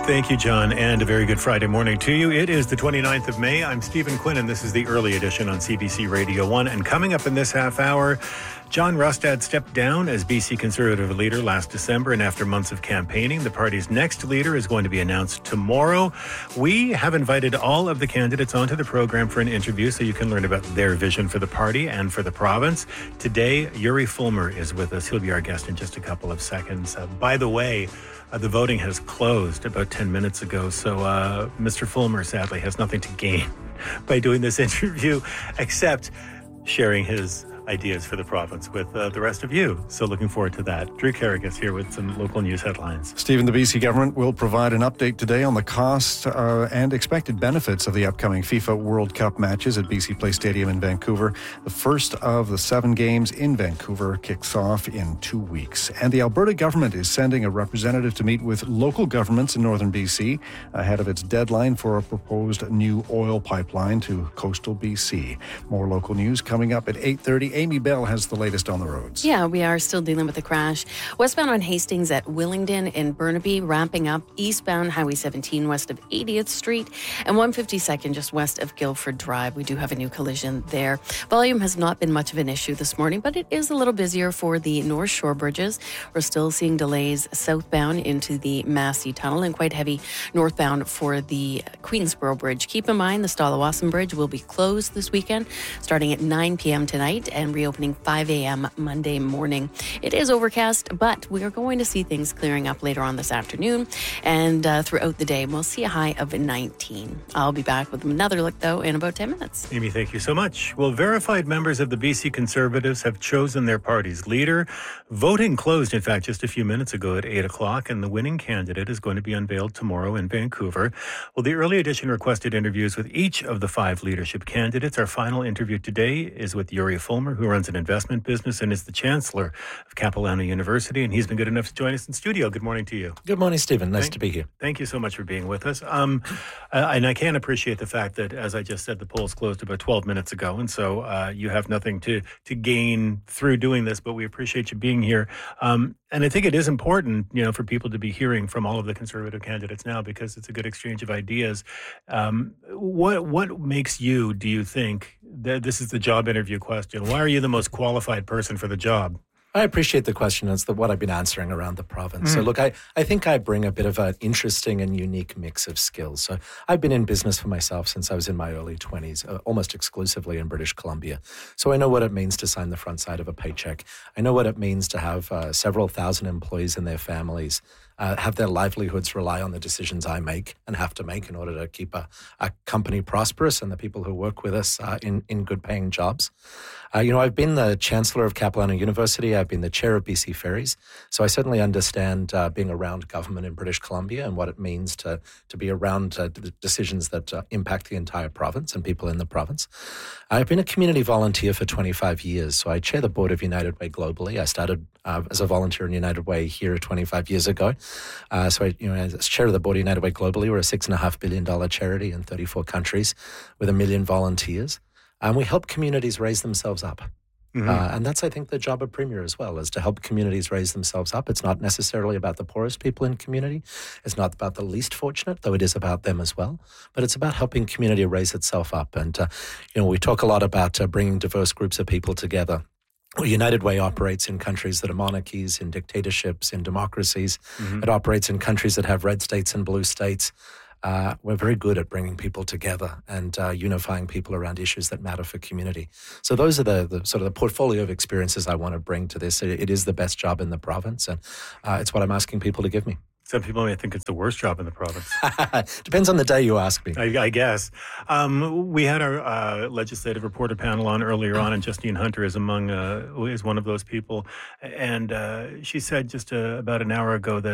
Thank you, John, and a very good Friday morning to you. It is the 29th of May. I'm Stephen Quinn, and this is the early edition on CBC Radio 1. And coming up in this half hour, John Rustad stepped down as BC Conservative leader last December, and after months of campaigning, the party's next leader is going to be announced tomorrow. We have invited all of the candidates onto the program for an interview so you can learn about their vision for the party and for the province. Today, Yuri Fulmer is with us. He'll be our guest in just a couple of seconds. By the way, the voting has closed about 10 minutes ago, so Mr. Fulmer sadly has nothing to gain by doing this interview except sharing his ideas for the province with the rest of you. So looking forward to that. Drew Carrick is here with some local news headlines. Stephen, the BC government will provide an update today on the cost and expected benefits of the upcoming FIFA World Cup matches at BC Place Stadium in Vancouver. The first of the 7 games in Vancouver kicks off in 2 weeks. And the Alberta government is sending a representative to meet with local governments in northern BC ahead of its deadline for a proposed new oil pipeline to coastal BC. More local news coming up at 8:30. Amy Bell has the latest on the roads. Yeah, we are still dealing with the crash. Westbound on Hastings at Willingdon in Burnaby, ramping up eastbound Highway 17 west of 80th Street and 152nd just west of Guildford Drive. We do have a new collision there. Volume has not been much of an issue this morning, but it is a little busier for the North Shore bridges. We're still seeing delays southbound into the Massey Tunnel and quite heavy northbound for the Queensboro Bridge. Keep in mind the Stalawasan Bridge will be closed this weekend starting at 9 p.m. tonight and reopening 5 a.m. Monday morning. It is overcast, but we are going to see things clearing up later on this afternoon and throughout the day. We'll see a high of 19. I'll be back with another look, though, in about 10 minutes. Amy, thank you so much. Well, verified members of the BC Conservatives have chosen their party's leader. Voting closed, in fact, just a few minutes ago at 8 o'clock, and the winning candidate is going to be unveiled tomorrow in Vancouver. Well, the early edition requested interviews with each of the 5 leadership candidates. Our final interview today is with Yuri Fulmer, who runs an investment business and is the Chancellor of Capilano University, and he's been good enough to join us in studio. Good morning to you. Good morning, Stephen. Nice to be here. Thank you so much for being with us. And I can appreciate the fact that, as I just said, the polls closed about 12 minutes ago, and so you have nothing to gain through doing this, but we appreciate you being here. And I think it is important, for people to be hearing from all of the Conservative candidates now because it's a good exchange of ideas. What makes you, do you think, this is the job interview question, why are you the most qualified person for the job? I appreciate the question. It's what I've been answering around the province. So look, I think I bring a bit of an interesting and unique mix of skills. So I've been in business for myself since I was in my early 20s, almost exclusively in British Columbia. So I know what it means to sign the front side of a paycheck. I know what it means to have several thousand employees and their families have their livelihoods rely on the decisions I make and have to make in order to keep a company prosperous and the people who work with us in good paying jobs. I've been the Chancellor of Capilano University. I've been the Chair of BC Ferries. So I certainly understand being around government in British Columbia and what it means to be around decisions that impact the entire province and people in the province. I've been a community volunteer for 25 years. So I chair the board of United Way globally. I started as a volunteer in United Way here 25 years ago. As chair of the board of United Way globally, we're a $6.5 billion charity in 34 countries with 1 million volunteers. And we help communities raise themselves up. Mm-hmm. And that's, I think, the job of Premier as well, is to help communities raise themselves up. It's not necessarily about the poorest people in community. It's not about the least fortunate, though it is about them as well. But it's about helping community raise itself up. And, we talk a lot about bringing diverse groups of people together. Well, United Way operates in countries that are monarchies, in dictatorships, in democracies. Mm-hmm. It operates in countries that have red states and blue states. We're very good at bringing people together and unifying people around issues that matter for community. So those are the sort of the portfolio of experiences I want to bring to this. It is the best job in the province, and it's what I'm asking people to give me. Some people may think it's the worst job in the province. Depends on the day you ask me. I guess. We had our legislative reporter panel on earlier on, and Justine Hunter is one of those people. And she said just about an hour ago that